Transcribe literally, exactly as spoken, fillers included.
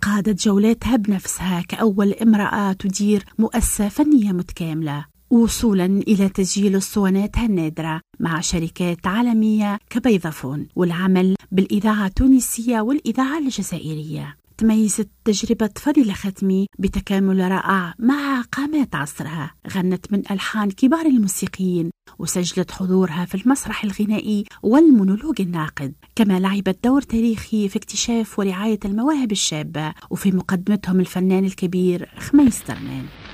قادت جولاتها بنفسها كأول امرأة تدير مؤسسة فنية متكاملة، وصولا إلى تسجيل اسطواناتها النادرة مع شركات عالمية كبيضافون والعمل بالإذاعة التونسية والإذاعة الجزائرية. تميزت تجربة فضيلة ختمي بتكامل رائع مع قامات عصرها، غنت من ألحان كبار الموسيقيين وسجلت حضورها في المسرح الغنائي والمونولوج الناقد، كما لعبت دور تاريخي في اكتشاف ورعاية المواهب الشابة، وفي مقدمتهم الفنان الكبير خميس ترنان.